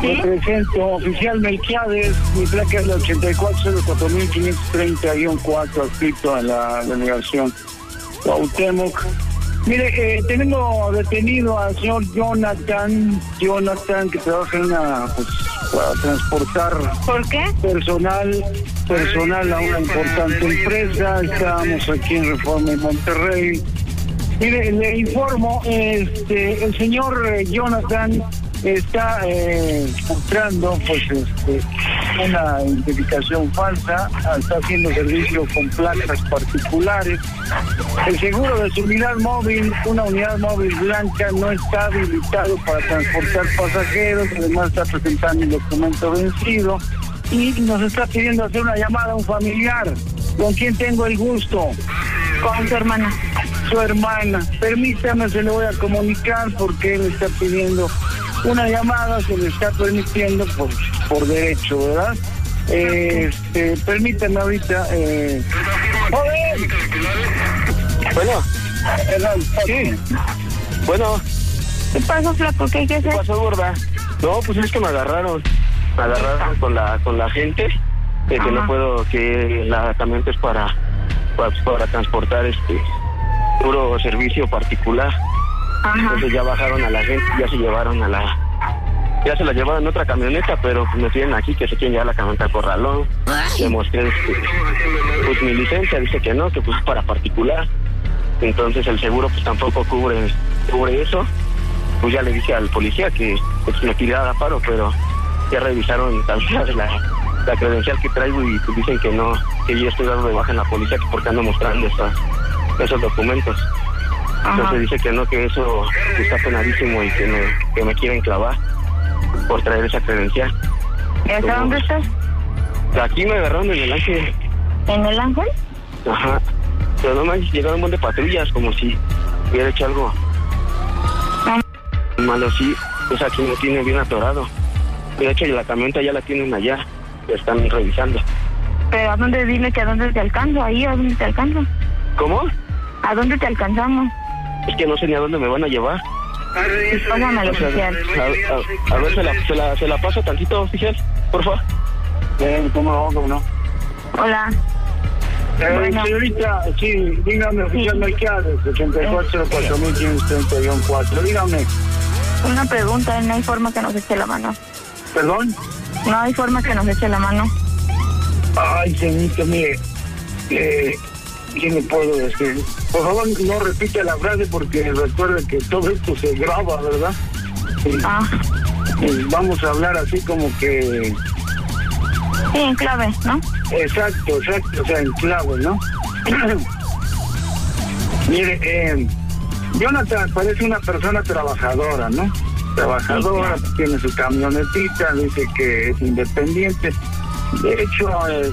Me presento, oficial Melquiades, mi placa es la 8404.530-4, adscrito a la delegación Cuauhtémoc. Mire, tenemos detenido al señor Jonathan, que trabaja en para transportar. ¿Por qué? Personal a una importante empresa. Estábamos aquí en Reforma en Monterrey. Mire, le informo, el señor Jonathan está mostrando una identificación falsa, está haciendo servicio con placas particulares. El seguro de su unidad móvil, una unidad móvil blanca, no está habilitado para transportar pasajeros, además está presentando un documento vencido y nos está pidiendo hacer una llamada a un familiar. ¿Con quién tengo el gusto? Con su hermana. Su hermana. Permítame, se le voy a comunicar porque él está pidiendo una llamada, se le está permitiendo por derecho, ¿verdad? Permítame ahorita. ¡Joder! Bueno. Sí. Bueno. ¿Qué pasó, flaco? ¿Qué hay que hacer? ¿Qué pasó, gorda? No, pues es que me agarraron con la gente, que no puedo, que la camioneta es para transportar puro servicio particular. Ajá. Entonces ya bajaron a la gente, ya se la llevaron en otra camioneta, pero me piden aquí que se quieren llevar la camioneta al corralón. Le mostré pues mi licencia, dice que no, que pues es para particular. Entonces el seguro pues tampoco cubre eso. Pues ya le dije al policía que pues me pidiera paro, pero ya revisaron también la credencial que traigo y pues dicen que no, que yo estoy dando de baja en la policía, que porque ando mostrando esos documentos. Ajá. Entonces dice que no, que eso está penadísimo y que me quieren clavar por traer esa credencial. ¿Y hasta dónde estás? Aquí me agarraron en el Ángel. ¿En el Ángel? Ajá. Pero no me llegaron un montón de patrullas, como si hubiera hecho algo malo, sí. Pues aquí me tiene bien atorado. De hecho, la camioneta ya la tienen allá, la están revisando. ¿Pero a dónde? Dile que a dónde te alcanzo, ahí, ¿a dónde te alcanzo? ¿Cómo? ¿A dónde te alcanzamos? Es que no sé ni a dónde me van a llevar. Pásame al oficial. A ver, se la paso tantito, oficial, por favor. ¿Cómo no? Hola. Bueno. Señorita, sí, dígame, oficial Melquiades, 8404.530-4, dígame. Una pregunta, no hay forma que nos eche la mano. ¿Perdón? No hay forma que nos eche la mano. Ay, señorita, mire, ¿qué le puedo decir? Por favor, no repite la frase porque recuerde que todo esto se graba, ¿verdad? Vamos a hablar así como que... Sí, en clave, ¿no? Exacto, o sea, en clave, ¿no? Mire, Jonathan parece una persona trabajadora, ¿no? Trabajadora, sí, tiene su camionetita, dice que es independiente. De hecho,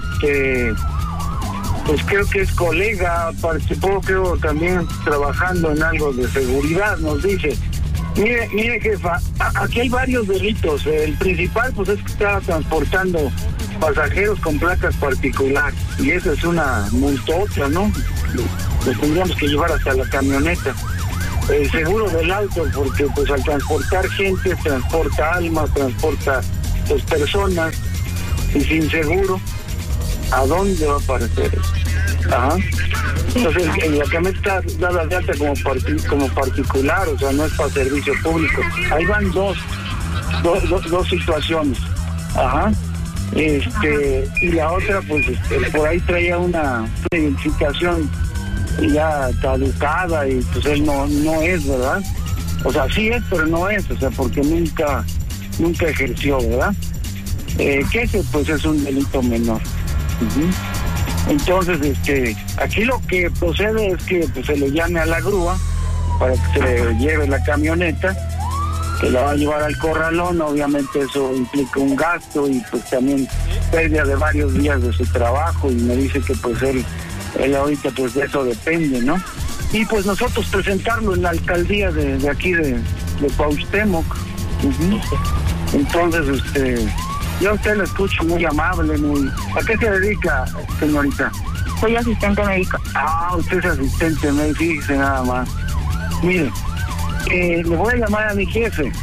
pues creo que es colega, participó creo también trabajando en algo de seguridad, nos dice. Mire jefa, aquí hay varios delitos. El principal pues es que estaba transportando pasajeros con placas particulares y eso es una multota, ¿no? Los tendríamos que llevar hasta la camioneta. El seguro del auto, porque pues al transportar gente, transporta almas, transporta pues personas, y sin seguro, ¿a dónde va a aparecer eso? Ajá. Entonces, la camioneta está dada de alta como particular, o sea, no es para servicio público. Ahí van dos situaciones. Ajá. Y la otra, pues, por ahí traía una identificación ya caducada y pues él no es, ¿verdad? O sea, sí es, pero no es, o sea, porque nunca ejerció, ¿verdad? Que ese, pues, es un delito menor. Uh-huh. Entonces, aquí lo que procede es que pues, se le llame a la grúa para que se le lleve la camioneta, que la va a llevar al corralón. Obviamente eso implica un gasto y pues también pérdida de varios días de su trabajo, y me dice que pues él ahorita pues de eso depende, ¿no? Y pues nosotros presentarlo en la alcaldía de aquí de Cuauhtémoc. Uh-huh. Entonces, yo a usted lo escucho muy amable, muy... ¿A qué se dedica, señorita? Soy asistente médico. Usted es asistente médico, fíjese nada más. Mire, le voy a llamar a mi jefe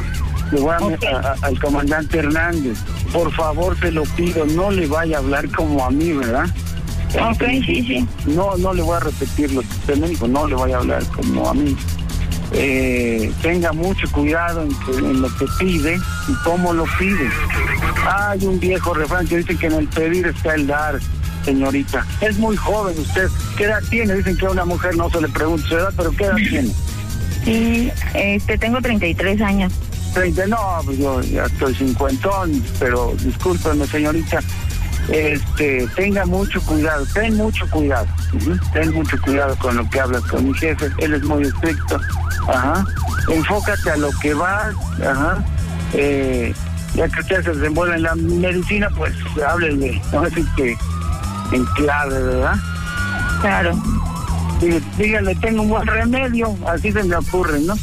le voy al comandante Hernández. Por favor, se lo pido, no le vaya a hablar como a mí, ¿verdad? Ok, sí. No le voy a repetir lo que usted me dijo, no le vaya a hablar como a mí. Tenga mucho cuidado en lo que pide y cómo lo pide. Hay un viejo refrán que dice que en el pedir está el dar, señorita. Es muy joven usted. ¿Qué edad tiene? Dicen que a una mujer no se le pregunta su edad, pero ¿qué edad tiene? Sí, tengo 33 años. 30, no, pues yo ya estoy cincuentón, pero discúlpeme, señorita. Tenga mucho cuidado, ten mucho cuidado. Ten mucho cuidado con lo que hablas con mi jefe. Él es muy estricto. Enfócate a lo que vas. Ya que usted se desenvuelve en la medicina, pues háblenle, no es que en clave, ¿verdad? Claro. Dígale, tengo un buen remedio, así se me ocurre, ¿no?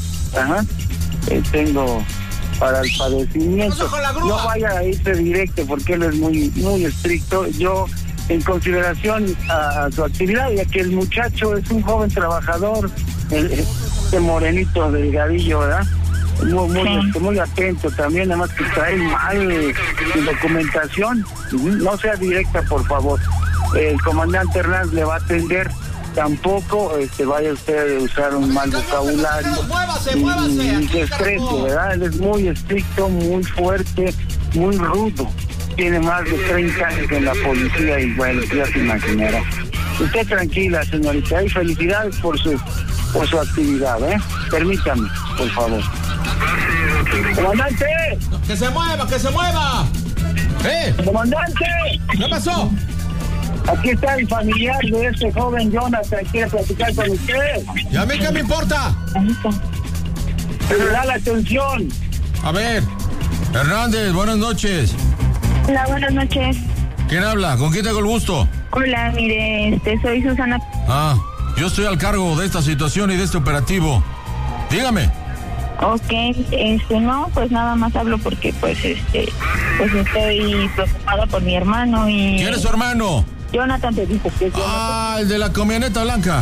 Tengo para el padecimiento. No vaya a irse directo porque él es muy estricto. Yo, en consideración a su actividad, ya que el muchacho es un joven trabajador, este morenito delgadillo, ¿verdad? Muy atento también, nada más que trae mal documentación. No sea directa, por favor. El comandante Hernández le va a atender. Tampoco vaya usted a usar un mal vocabulario. Y se estrese, ¿verdad? Él es muy estricto, muy fuerte, muy rudo. Tiene más de 30 años en la policía y bueno, ya se imaginará. Usted tranquila, señorita, y felicidades por su actividad, ¿eh? Permítame, por favor. ¡Comandante! ¡Que se mueva! ¡Comandante! ¿Qué pasó? Aquí está el familiar de este joven Jonathan, quiere platicar con usted. ¿Y a mí qué me importa? Pero da la atención. A ver, Hernández, buenas noches. Hola, buenas noches. ¿Quién habla? ¿Con quién tengo el gusto? Hola, mire, soy Susana. Yo estoy al cargo de esta situación y de este operativo. Dígame. Ok, no, pues nada más hablo porque pues estoy preocupada por mi hermano y... ¿Quién es su hermano? Jonathan, te dijo que es Jonathan. El de la camioneta blanca.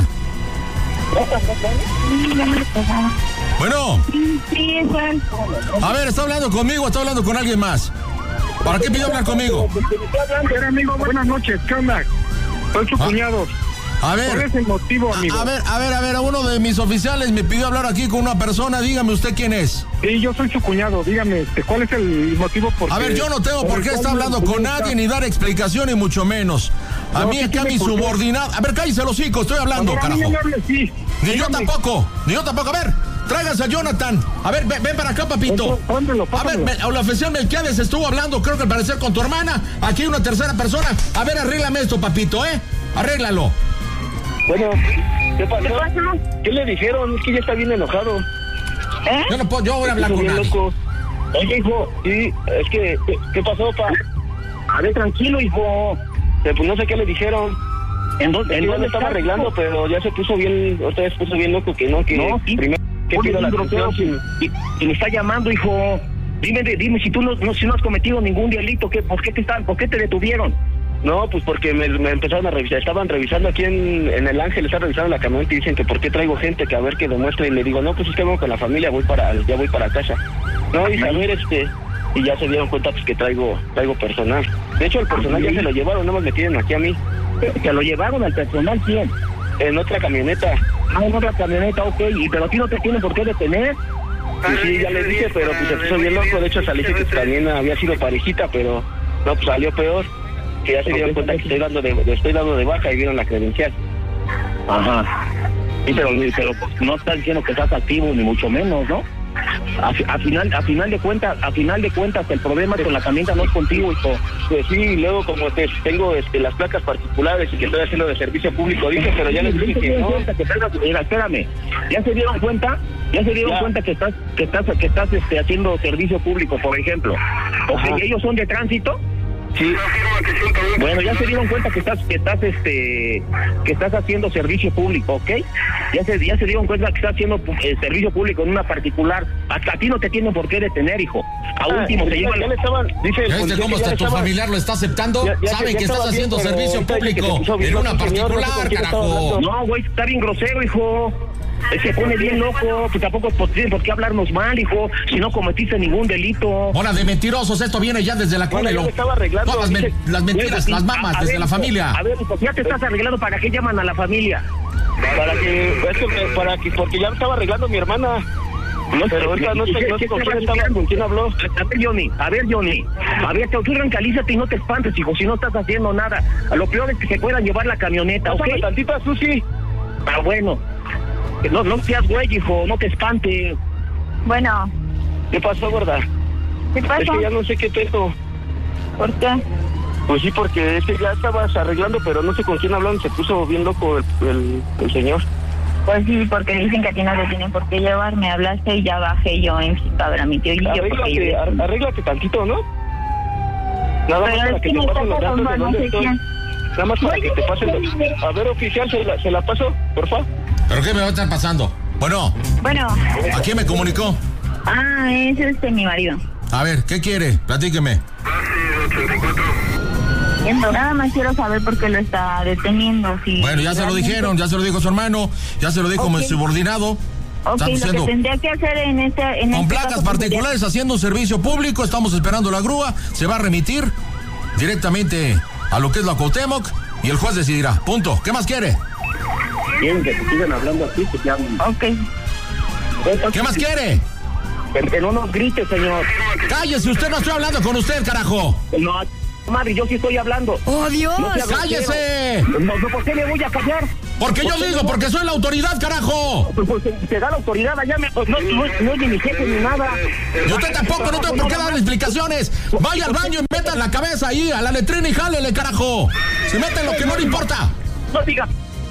Bueno. Sí, es él. A ver, ¿está hablando conmigo o está hablando con alguien más? ¿Para qué pidió hablar conmigo? Amigo, buenas noches, ¿qué onda? Soy su cuñado. A ver. ¿Cuál es el motivo, amigo? A ver, uno de mis oficiales me pidió hablar aquí con una persona, dígame usted quién es. Sí, yo soy su cuñado, dígame, ¿cuál es el motivo por qué? A ver, yo no tengo por qué estar hablando con nadie, ni dar explicación, ni mucho menos. A mí acá mi subordinado... A ver, cállese los hocico, estoy hablando, carajo. Ni yo tampoco, a ver... Tráiganse a Jonathan. A ver, ven para acá, papito. A ver, la oficial Melquiades estuvo hablando, creo que al parecer con tu hermana. Aquí hay una tercera persona. A ver, arréglame esto, papito, Arréglalo. Bueno, ¿qué pasó? ¿Qué le dijeron? Es que ya está bien enojado. Yo voy a hablar con él. Oye, hijo, sí, es que, ¿qué pasó, pa? A ver, tranquilo, hijo. Pues no sé qué le dijeron. ¿En dónde estaba arreglando, pero ya se puso bien, otra vez puso bien loco, que sí. Primero que pido la atención. Y me está llamando, hijo. Dime si tú no has cometido ningún delito, ¿por qué te detuvieron? No, pues porque me empezaron a revisar, estaban revisando aquí en el Ángel, están revisando la camioneta y dicen que por qué traigo gente, que a ver que demuestre, y le digo, no, pues es que vengo con la familia, ya voy para casa. No, y a ver, y ya se dieron cuenta pues que traigo personal. De hecho, el personal ya se lo llevaron, no me tienen aquí a mí. ¿Se lo llevaron al personal quién? En otra camioneta. En otra camioneta, ok, pero a ti no te tienen por qué detener. Sí, ya les dije, pero pues se puso bien loco, de hecho salí que también había sido parejita, pero no, pues salió peor. Que ya se dieron cuenta que estoy dando de baja y vieron la credencial. Ajá. Sí, pero no estás diciendo que estás activo, ni mucho menos, ¿no? A final de cuentas, el problema con la camioneta no es contigo, hijo. Pues sí, luego como tengo las placas particulares y que estoy haciendo de servicio público, dije, pero ya les dije que no. Espérame, ¿ya se dieron cuenta que estás haciendo servicio público, por ejemplo? Okay, ¿ellos son de tránsito? Sí. Bueno, ya se dieron cuenta que estás haciendo servicio público, ¿ok? Ya se dieron cuenta que estás haciendo servicio público en una particular. Hasta a ti no te tienen por qué detener, hijo. A último se llevan. Dice cómo está tu familiar lo está aceptando. Saben que estás haciendo servicio público en una particular, carajo. No, güey, está bien grosero, hijo. Se pone bien loco, pues tampoco tienen por qué hablarnos mal, hijo, si no cometiste ningún delito. Bola de mentirosos, esto viene ya desde la cuna. Yo estaba arreglando. Todas las mentiras, las mamas, desde la familia. A ver, pues ya te estás arreglando, ¿para qué llaman a la familia? Porque ya estaba arreglando mi hermana. No, pero ahorita no sé con quién estaba, con quién habló. A ver, Johnny. A ver, tú tranquilízate y no te espantes, hijo, si no estás haciendo nada. A lo peor es que se puedan llevar la camioneta, ¿ok? Tantita, Susi. Ah, bueno. No seas güey, hijo, no te espantes. Bueno. ¿Qué pasó, gorda? ¿Qué pasó? Es que ya no sé qué pedo. ¿Por qué? Pues sí, porque es que ya estabas arreglando, pero no sé con quién hablaron, se puso bien loco el señor. Pues sí, porque dicen que a ti no te tienen por qué llevar, me hablaste y ya bajé yo en para mi tío y yo. Arréglate tantito, ¿no? Nada más para que te pasen los datos de dónde estoy. Nada más para que te pasen los... A ver, oficial, ¿se la paso, por favor? ¿Pero qué me va a estar pasando? Bueno. ¿A quién me comunicó? Es mi marido. A ver, ¿qué quiere? Platíqueme. Nada más quiero saber por qué lo está deteniendo. Bueno, ya se lo dijeron, ya se lo dijo su hermano, ya se lo dijo mi subordinado. Ok, lo que tendría que hacer con placas particulares haciendo un servicio público, estamos esperando la grúa, se va a remitir directamente a lo que es la Cuauhtémoc y el juez decidirá. Punto. ¿Qué más quiere? Quieren que te sigan hablando así, que te hablen. Ok. ¿Qué más quiere? Que no nos grite, señor. Cállese, usted, no estoy hablando con usted, carajo. No, madre, yo sí estoy hablando. ¡Oh, Dios! No, ¡cállese! No, ¿por qué me voy a callar? Porque yo digo, porque soy la autoridad, carajo. Pues te da la autoridad allá, no es ni mi jefe ni nada. Y usted tampoco, no tengo por qué darle explicaciones. Vaya al baño y meta la cabeza ahí a la letrina y jálele, carajo. Se mete en lo que no le importa. No diga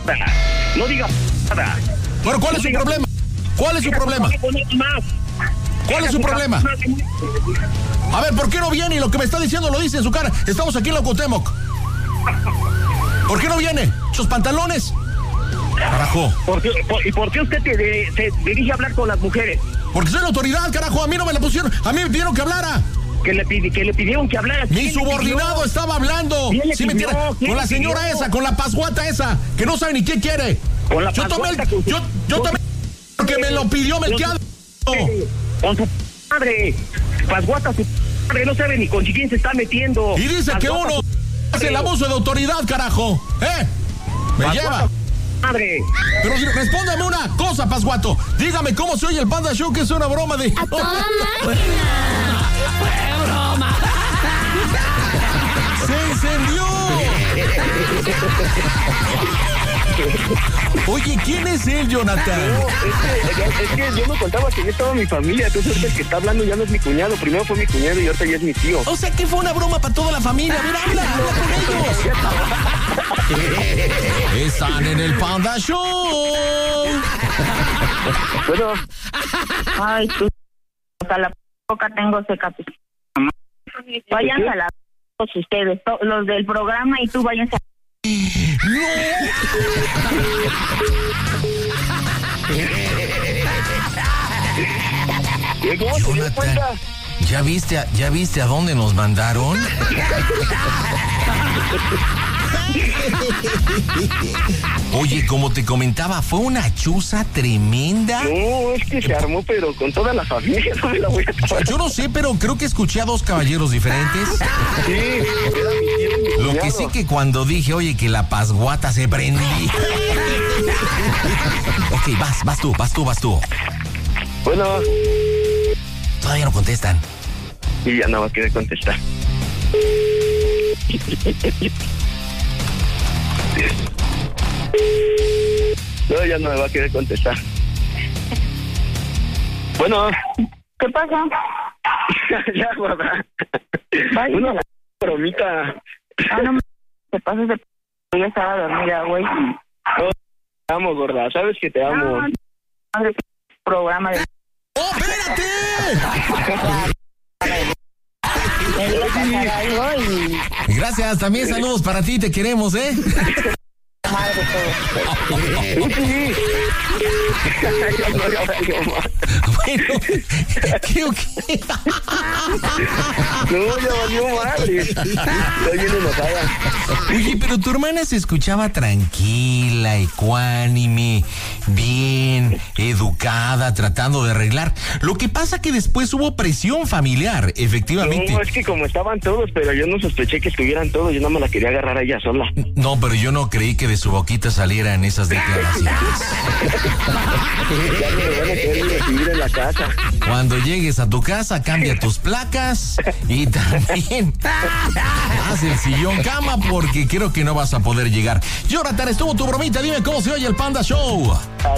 nada. Pero ¿cuál es su problema? ¿Cuál es su problema? ¿Cuál es su problema? A ver, ¿por qué no viene? Y lo que me está diciendo lo dice en su cara. Estamos aquí en la Cuauhtémoc. ¿Por qué no viene? ¿Sus pantalones? Carajo. ¿Y por qué usted se dirige a hablar con las mujeres? Porque soy la autoridad, carajo. A mí no me la pusieron. A mí me pidieron que hablara. Que le pidieron que hablara. Mi subordinado estaba hablando. Sí, mentira. Con la señora esa, con la pasguata esa, que no sabe ni qué quiere. Con la yo tomé porque me lo pidió Melquiades. Con su madre. Pasguata, su madre, no sabe ni con quién se está metiendo. Y dice que uno hace el abuso de autoridad, carajo. Me lleva. Madre. Pero respóndame una cosa, Pasguato. Dígame cómo se oye el Panda Show, que es una broma de... ¡A toda máquina! ¡Fue broma! ¡Se encendió! Oye, ¿quién es él, Jonathan? No, es que yo no contaba que ya estaba mi familia. Entonces el que está hablando ya no es mi cuñado. Primero fue mi cuñado y ahorita ya es mi tío. O sea que fue una broma para toda la familia. Mira, habla con ellos. Están en el Panda Show. Bueno. Ay, tú. Hasta la boca tengo seca. Váyanse a la... ustedes, los del programa, y tú váyanse a... Jonathan, ¿ya viste a dónde nos mandaron? Oye, como te comentaba, fue una chuza tremenda. No, es que se armó, pero con toda la familia. No me la voy a acabar. Yo no sé, pero creo que escuché a dos caballeros diferentes. Sí, era lo que sí que cuando dije, oye, que la pasguata se prendí. Ok, vas tú. Bueno. Todavía no contestan. Y ya no va a querer contestar. No, ya no me va a querer contestar. Bueno. ¿Qué pasa? Ya, guarda. Una bromita. No te pases de... Ya estaba dormida, güey. No, te amo, gorda. Sabes que te amo. Madre, programa de... ¡Oh, espérate! Gracias, también saludos para ti, te queremos, madre todo. Sí. Bueno, creo que... No, ya valió madre. Estoy bien enojada. Oye, pero tu hermana se escuchaba tranquila, ecuánime, bien, educada, tratando de arreglar. Lo que pasa que después hubo presión familiar, efectivamente. No, es que como estaban todos, pero yo no sospeché que estuvieran todos, yo no me la quería agarrar a ella sola. No, pero yo no creí que de su boquita salieran esas declaraciones. Ya me van a querer recibir en la casa. Cuando llegues a tu casa, cambia tus placas y también haz el sillón cama porque creo que no vas a poder llegar. Jonathan, estuvo tu bromita, dime cómo se oye el Panda Show. A